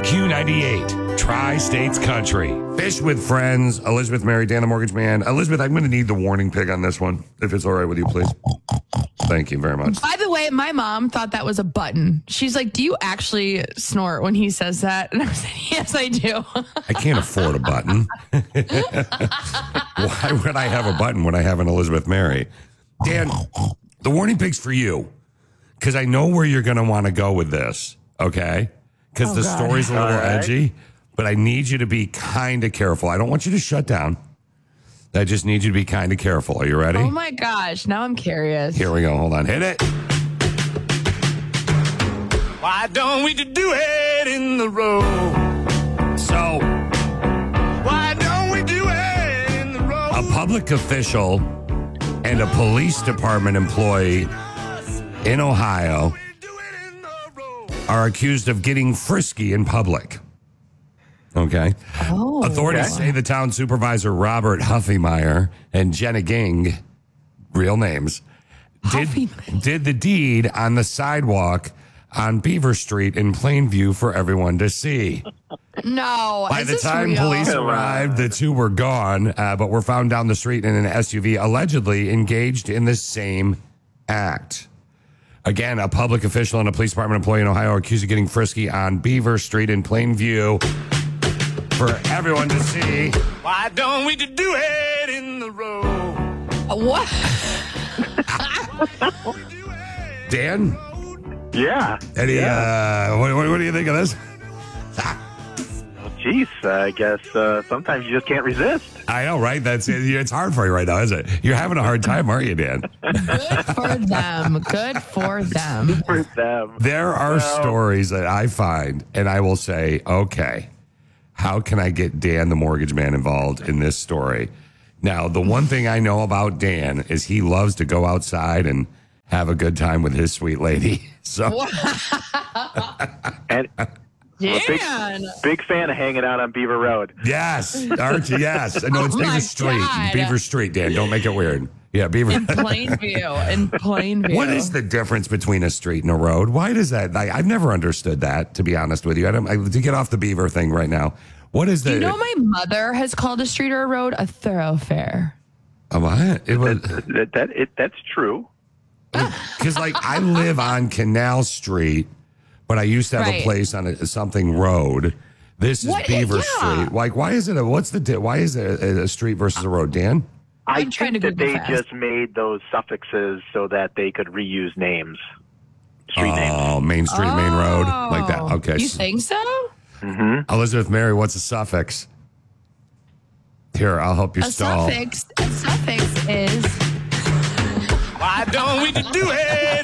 Q98, Tri-States Country. Fish with Friends, Elizabeth Mary, Dan the Mortgage Man. Elizabeth, I'm going to need the warning pig on this one, if it's all right with you, please. Thank you very much. By the way, my mom thought that was a button. She's like, do you actually snort when he says that? And I said, yes, I do. I can't afford a button. Why would I have a button when I have an Elizabeth Mary? Dan, the warning pig's for you, because I know where you're going to want to go with this, okay? Because the story's a little edgy, but I need you to be kind of careful. I don't want you to shut down. I just need you to be kind of careful. Are you ready? Oh, my gosh. Now I'm curious. Here we go. Hold on. Hit it. Why don't we do it in the road? So, why don't we do it in the road? A public official and a police department employee in Ohio are accused of getting frisky in public. Okay. Oh, Authorities say the town supervisor, Robert Huffymeyer, and Jenna Ging, real names, did the deed on the sidewalk on Beaver Street in Plainview for everyone to see. No. By the time police arrived, the two were gone, but were found down the street in an SUV, allegedly engaged in the same act. Again, a public official and a police department employee in Ohio are accused of getting frisky on Beaver Street in Plainview for everyone to see. Why don't we do it in the road? What? Dan? Yeah. Eddie, what do you think of this? Jeez, I guess sometimes you just can't resist. I know, right? It's hard for you right now, isn't it? You're having a hard time, aren't you, Dan? Good for them. Good for them. For them. There are stories that I find, and I will say, okay, how can I get Dan the Mortgage Man involved in this story? Now, the one thing I know about Dan is he loves to go outside and have a good time with his sweet lady. So, And Dan. big fan of hanging out on Beaver Road. yes, aren't you? Yes. No, it's Oh Beaver my Street. God. Beaver Street, Dan. Don't make it weird. Yeah, Beaver. In Plainview. In Plainview. What is the difference between a street and a road? Why does that? I've never understood that, to be honest with you. To get off the Beaver thing right now. What is the? You know, my mother has called a street or a road a thoroughfare. What? It was That's true. because I live on Canal Street, but I used to have a Right. place on something road. This is What? Beaver Yeah. Street. Why is it why is it a street versus a road, Dan? I'm trying to think that Google they fast. just made those suffixes so that they could reuse names. Street names. Oh, Main Street, Main Road, like that. Oh, Okay. You think so? Elizabeth Mary, what's a suffix? Here, I'll help you stall. A suffix is Why don't we do it